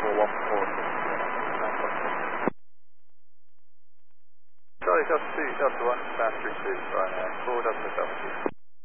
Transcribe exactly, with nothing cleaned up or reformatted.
four one four. Charlie Delta two, Delta one, bound three two, right now, four Delta Delta two.